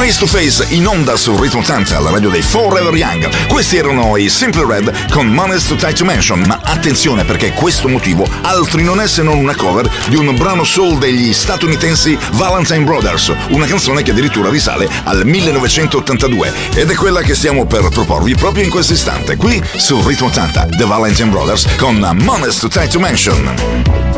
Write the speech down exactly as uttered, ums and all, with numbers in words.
Face to Face in onda su Ritmo ottanta, alla radio dei Forever Young. Questi erano i Simple Red con Money's Too Tight to Mention, ma attenzione perché questo motivo altri non è se non una cover di un brano soul degli statunitensi Valentine Brothers, una canzone che addirittura risale al millenovecentottantadue ed è quella che stiamo per proporvi proprio in questo istante qui su Ritmo ottanta, The Valentine Brothers con Money's Too Tight to Mention.